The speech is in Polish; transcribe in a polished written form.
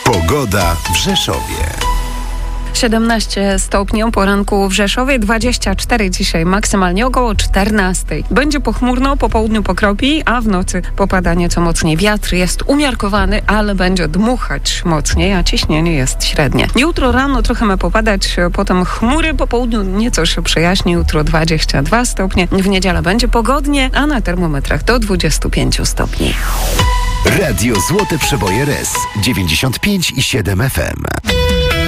Pogoda w Rzeszowie. 17 stopni o poranku w Rzeszowie, 24 dzisiaj, maksymalnie około 14. Będzie pochmurno, po południu pokropi, a w nocy popada nieco mocniej. Wiatr jest umiarkowany, ale będzie dmuchać mocniej, a ciśnienie jest średnie. Jutro rano trochę ma popadać, potem chmury, po południu nieco się przejaśni, jutro 22 stopnie. W niedzielę będzie pogodnie, a na termometrach do 25 stopni. Radio Złote Przeboje RS 95,7 FM.